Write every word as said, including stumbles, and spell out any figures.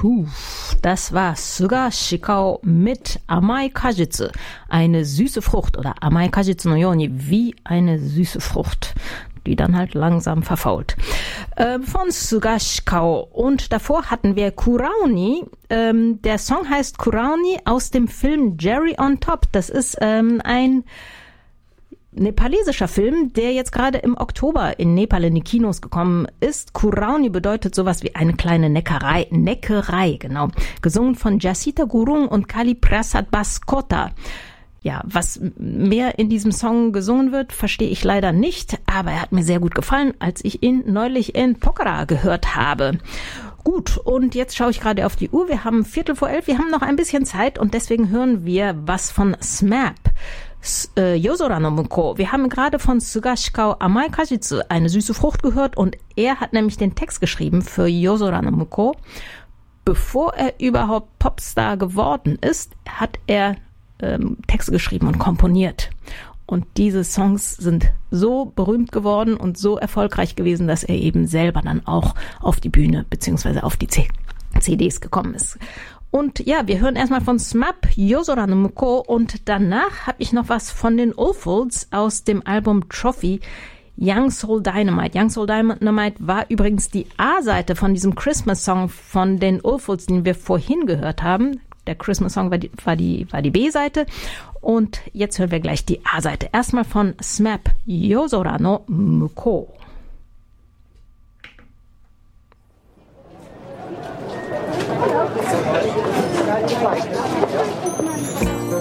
Puh, das war Suga Shikao mit Amai Kajitsu, eine süße Frucht oder Amai Kajitsu no Yoni, wie eine süße Frucht, die dann halt langsam verfault. Äh, von Suga Shikao. Und davor hatten wir Kuraoni. Ähm, der Song heißt Kuraoni aus dem Film Jerry on Top. Das ist ähm, ein nepalesischer Film, der jetzt gerade im Oktober in Nepal in die Kinos gekommen ist. Kuraoni bedeutet sowas wie eine kleine Neckerei. Neckerei, genau. Gesungen von Jasita Gurung und Kali Prasad Baskota. Ja, was mehr in diesem Song gesungen wird, verstehe ich leider nicht, aber er hat mir sehr gut gefallen, als ich ihn neulich in Pokhara gehört habe. Gut, und jetzt schaue ich gerade auf die Uhr. Wir haben Viertel vor elf, wir haben noch ein bisschen Zeit und deswegen hören wir was von S M A P. Äh, Yozora no Muko. Wir haben gerade von Suga Shikao Amai Kajitsu, eine süße Frucht, gehört und er hat nämlich den Text geschrieben für Yozora no Muko. Bevor er überhaupt Popstar geworden ist, hat er ähm, Texte geschrieben und komponiert. Und diese Songs sind so berühmt geworden und so erfolgreich gewesen, dass er eben selber dann auch auf die Bühne beziehungsweise auf die C Ds gekommen ist. Und ja, wir hören erstmal von S M A P, Yozora no Muko, und danach habe ich noch was von den Oldfields aus dem Album Trophy, Young Soul Dynamite. Young Soul Dynamite war übrigens die A-Seite von diesem Christmas-Song von den Oldfields, den wir vorhin gehört haben. Der Christmas-Song war die, war die, war die B-Seite. Und jetzt hören wir gleich die A-Seite. Erstmal von S M A P, Yozora no Muko.